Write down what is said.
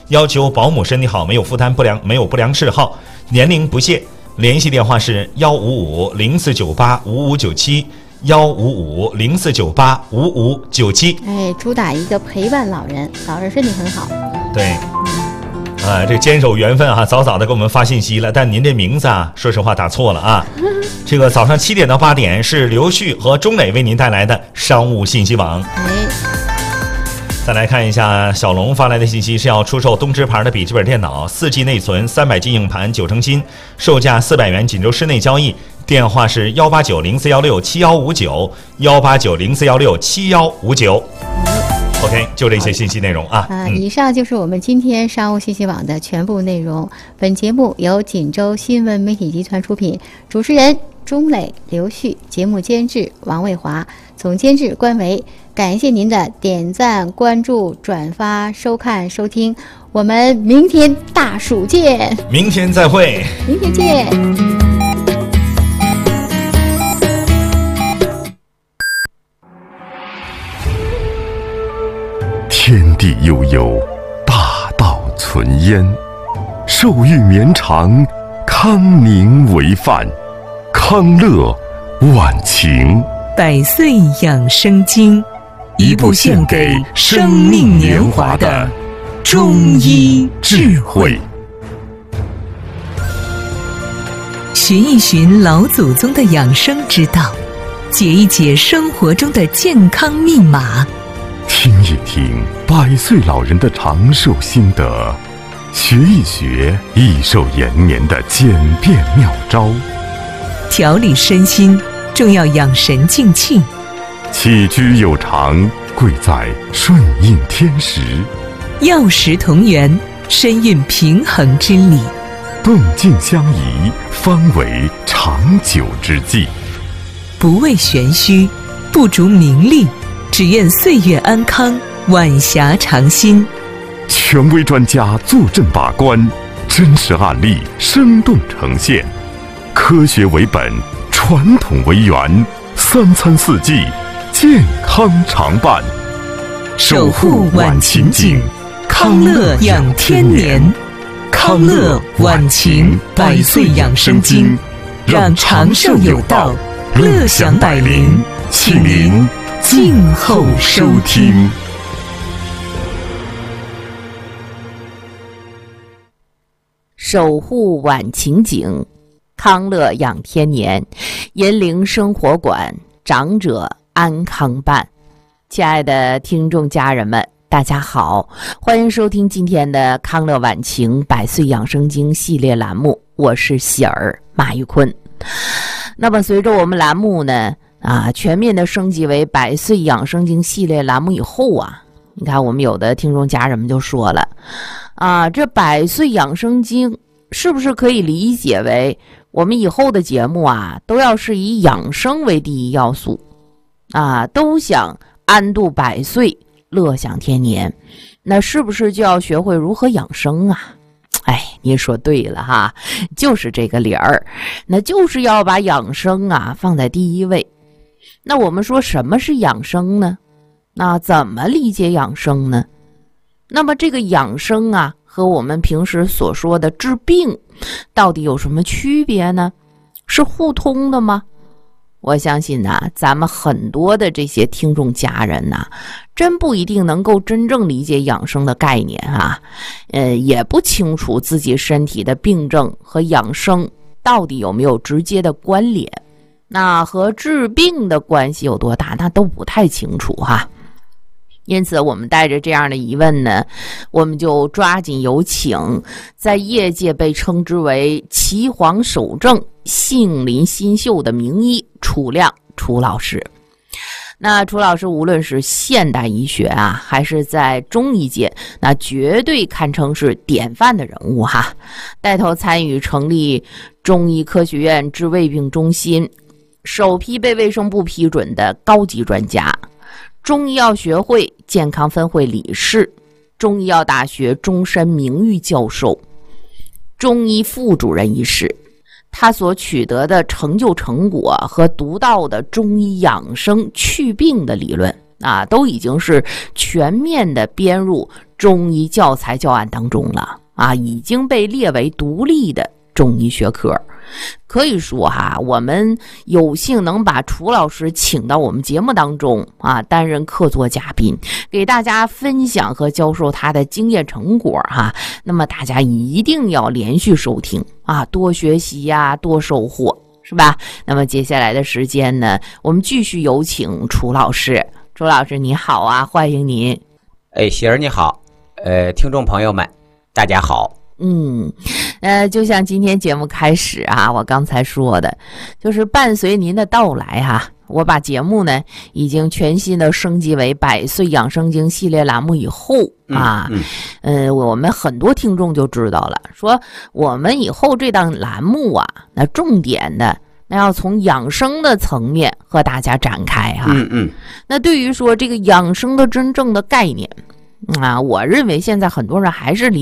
要求保姆身体好，没有负担没有不良嗜好，年龄不限。联系电话是15504985597，15504985597。 哎，主打一个陪伴老人，老人身体很好。 对。这坚守缘分啊，早早的给我们发信息了，但您这名字啊，说实话打错了啊。这个早上7点到8点是刘旭和钟磊为您带来的商务信息网。再来看一下小龙发来的信息，是要出售东芝牌的笔记本电脑，4G 内存，300G 硬盘，9成新，售价400元，锦州市内交易。电话是18904167159，18904167159。OK， 就这些信息内容啊。 以上就是我们今天商务信息网的全部内容。本节目由锦州新闻媒体集团出品，主持人钟磊、刘旭，节目监制王卫华，总监制关维。感谢您的点赞、关注、转发、收看、收听。我们明天大暑见， 明天再会， 明天见。 天地悠悠，大道存焉。寿欲绵长，康宁为范。康乐晚晴 100岁养生经，一部献给生命年华的中医智慧。寻一寻老祖宗的养生之道，解一解生活中的健康密码， 听一听100岁老人的长寿心得，学一学益寿延年的简便妙招。 调理身心，重要养神静气。 起居有常，贵在顺应天时。 药食同源，深蕴平衡之理。 动静相宜，方为长久之计。 不为玄虚，不逐名利，只愿岁月安康，晚霞长新。 权威专家坐镇把关，真实案例生动呈现，科学为本，传统为源，3餐4季，健康常伴。 守护晚晴景，康乐养天年。康乐晚晴100岁养生经，让长寿有道，乐享百龄，请您静候收听。 守护晚晴景，康乐养天年，银铃生活馆，长者安康办。亲爱的听众家人们，大家好，欢迎收听今天的康乐晚晴100岁养生经系列栏目，我是喜儿马玉坤。那么随着我们栏目呢全面的升级为100岁养生经系列栏目以后你看我们有的听众家人们就说了这100岁养生经是不是可以理解为我们以后的节目都要是以养生为第一要素都想安度100岁，乐享天年，那是不是就要学会如何养生你说对了哈，就是这个理儿，那就是要把养生放在第一位。那我们说什么是养生呢？那怎么理解养生呢？那么这个养生和我们平时所说的治病到底有什么区别呢？是互通的吗？我相信咱们很多的这些听众家人真不一定能够真正理解养生的概念也不清楚自己身体的病症和养生到底有没有直接的关联，那和治病的关系有多大，那都不太清楚因此我们带着这样的疑问呢，我们就抓紧有请在业界被称之为岐黄守正、杏林新秀的名医楚亮楚老师。那楚老师无论是现代医学还是在中医界，那绝对堪称是典范的人物带头参与成立中医科学院治胃病中心，首批被卫生部批准的高级专家，中医药学会健康分会理事，中医药大学终身名誉教授，中医副主任医师。他所取得的成就成果和独到的中医养生祛病的理论都已经是全面的编入中医教材教案当中了啊，已经被列为独立的中医学科。可以说哈，我们有幸能把楚老师请到我们节目当中啊，担任客座嘉宾，给大家分享和教授他的经验成果哈。那么大家一定要连续收听啊，多学习呀，多收获，是吧？那么接下来的时间呢，我们继续有请楚老师。楚老师你好啊，欢迎您。 喜儿你好，听众朋友们大家好。 就像今天节目开始啊，我刚才说的，就是伴随您的到来哈，我把节目呢已经全新的升级为100岁养生经系列栏目以后啊，我们很多听众就知道了，说我们以后这档栏目啊，那重点的那要从养生的层面和大家展开哈。那对于说这个养生的真正的概念啊，我认为现在很多人还是理